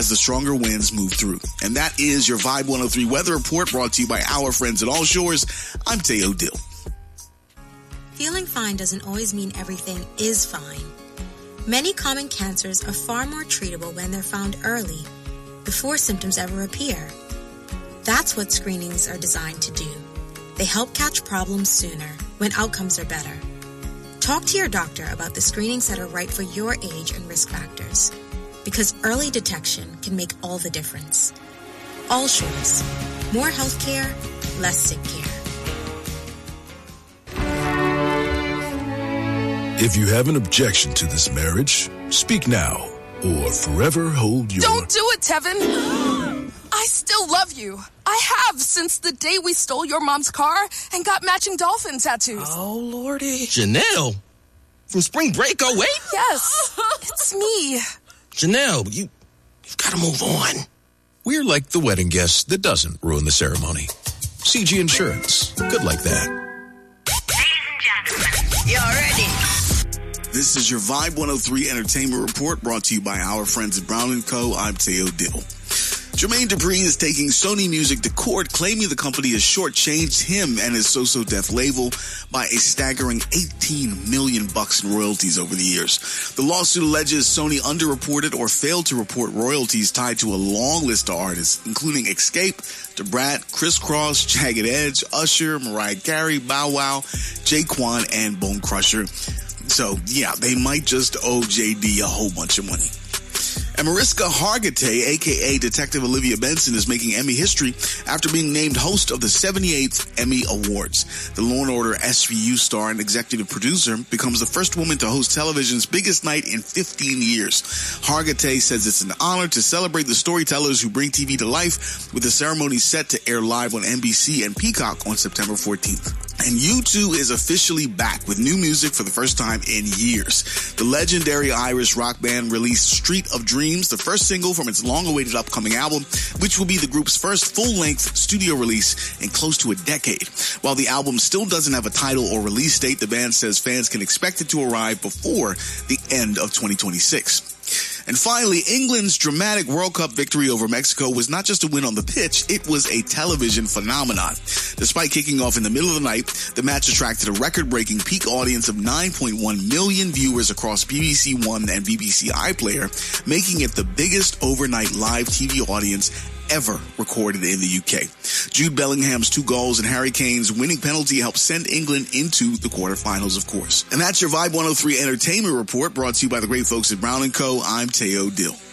as the stronger winds move through. And that is your Vibe 103 weather report, brought to you by our friends at All Shores. I'm Teo Dill. Feeling fine doesn't always mean everything is fine. Many common cancers are far more treatable when they're found early, before symptoms ever appear. That's what screenings are designed to do. They help catch problems sooner, when outcomes are better. Talk to your doctor about the screenings that are right for your age and risk factors, because early detection can make all the difference. All Shores. More healthcare, less sick care. If you have an objection to this marriage, speak now or forever hold your... Don't do it, Tevin! I still love you. I have since the day we stole your mom's car and got matching dolphin tattoos. Oh, Lordy. Janelle? From spring break, oh, wait? Yes, it's me. Janelle, you've got to move on. We're like the wedding guest that doesn't ruin the ceremony. CG Insurance. Good like that. Ladies and gentlemen, you're ready. This is your Vibe 103 Entertainment Report, brought to you by our friends at Brown & Co. I'm Teo Dill. Jermaine Dupri is taking Sony Music to court, claiming the company has shortchanged him and his So Def label by a staggering $18 million in royalties over the years. The lawsuit alleges Sony underreported or failed to report royalties tied to a long list of artists, including Xscape, Da Brat, Criss Cross, Jagged Edge, Usher, Mariah Carey, Bow Wow, Jaquan, and Bone Crusher. So, yeah, they might just owe JD a whole bunch of money. And Mariska Hargitay, a.k.a. Detective Olivia Benson, is making Emmy history after being named host of the 78th Emmy Awards. The Law & Order SVU star and executive producer becomes the first woman to host television's biggest night in 15 years. Hargitay says it's an honor to celebrate the storytellers who bring TV to life, with the ceremony set to air live on NBC and Peacock on September 14th. And U2 is officially back with new music for the first time in years. The legendary Irish rock band released Street of Dreams, the first single from its long-awaited upcoming album, which will be the group's first full-length studio release in close to a decade. While the album still doesn't have a title or release date, the band says fans can expect it to arrive before the end of 2026. And finally, England's dramatic World Cup victory over Mexico was not just a win on the pitch, it was a television phenomenon. Despite kicking off in the middle of the night, the match attracted a record-breaking peak audience of 9.1 million viewers across BBC One and BBC iPlayer, making it the biggest overnight live TV audience ever recorded in the UK. Jude Bellingham's 2 goals and Harry Kane's winning penalty helped send England into the quarterfinals, of course. And that's your Vibe 103 Entertainment Report, brought to you by the great folks at Brown & Co. I'm Teo Dill.